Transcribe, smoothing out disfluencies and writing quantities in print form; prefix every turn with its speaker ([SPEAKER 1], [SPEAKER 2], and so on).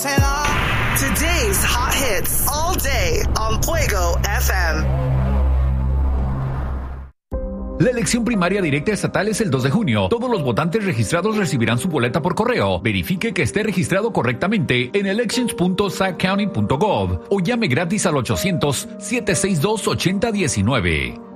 [SPEAKER 1] Today's hot hits all day on Fuego FM.
[SPEAKER 2] La elección primaria directa estatal es el 2 de junio. Todos los votantes registrados recibirán su boleta por correo. Verifique que esté registrado correctamente en elections.sackcounty.gov o llame gratis al 800-762-8019.